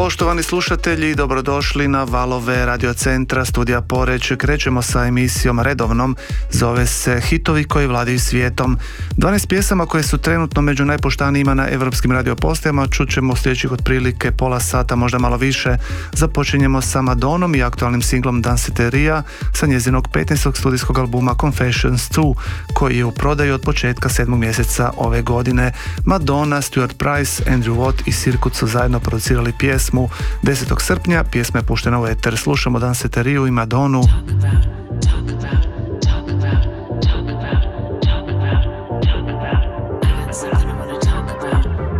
Poštovani slušatelji, dobrodošli na valove radiocentra Studija Poreč. Krećemo sa emisijom redovnom, zove se Hitovi koji vladaju svijetom. 12 pjesama koje su trenutno među najpuštanijima na evropskim radiopostajama čućemo u sljedećih otprilike pola sata, možda malo više. Započinjemo sa Madonom i aktualnim singlom Danceteria sa njezinog 15. studijskog albuma Confessions 2, koji je u prodaju od početka 7. mjeseca ove godine. Madonna, Stuart Price, Andrew Watt i Sirkut su zajedno producirali pjesmu 10. srpnja. Pjesma je puštena u eter. Slušamo Danceteriu i Madonu.